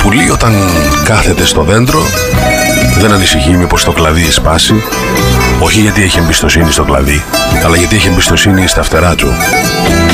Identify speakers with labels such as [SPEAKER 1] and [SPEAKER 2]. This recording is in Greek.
[SPEAKER 1] πουλί όταν κάθεται στο δέντρο δεν ανησυχεί μήπως το κλαδί σπάσει. Όχι γιατί έχει εμπιστοσύνη στο κλαδί, αλλά γιατί έχει εμπιστοσύνη στα φτερά του.